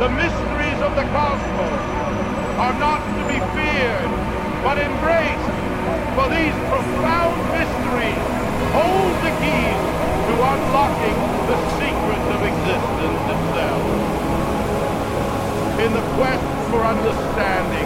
The mysteries of the cosmos are not to be feared, but embraced, for these profound mysteries hold the keys to unlocking the secrets of existence itself. In the quest for understanding,